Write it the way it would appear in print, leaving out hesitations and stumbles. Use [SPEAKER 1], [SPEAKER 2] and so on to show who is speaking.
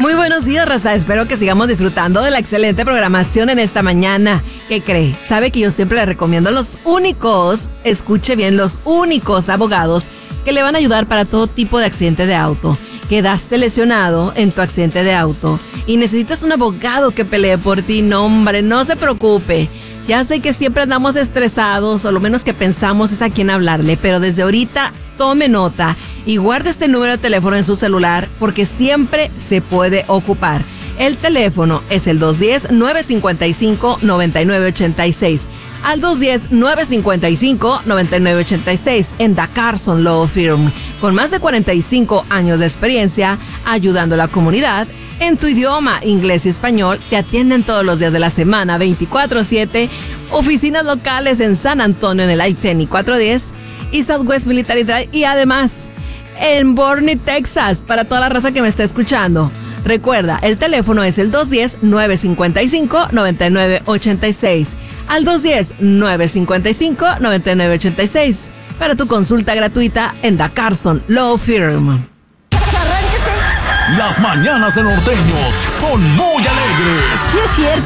[SPEAKER 1] Muy buenos días, raza. Espero que sigamos disfrutando de la excelente programación en esta mañana. ¿Qué cree? Sabe que yo siempre le recomiendo los únicos, escuche bien, los únicos abogados que le van a ayudar para todo tipo de accidente de auto. Quedaste lesionado en tu accidente de auto y necesitas un abogado que pelee por ti. No, hombre, no se preocupe. Ya sé que siempre andamos estresados, o lo menos que pensamos es a quién hablarle, pero desde ahorita tome nota y guarde este número de teléfono en su celular porque siempre se puede ocupar. El teléfono es el 210-955-9986. Al 210-955-9986 en The Carson Law Firm. Con más de 45 años de experiencia ayudando a la comunidad en tu idioma, inglés y español. Te atienden todos los días de la semana, 24/7. Oficinas locales en San Antonio en el I-10 y 410 y Southwest Military Drive. Y además en Boerne, Texas, para toda la raza que me está escuchando. Recuerda, el teléfono es el 210-955-9986. Al 210-955-9986 para tu consulta gratuita en The Carson Law Firm.
[SPEAKER 2] Las mañanas de Norteño son muy alegres.
[SPEAKER 3] Sí, es cierto.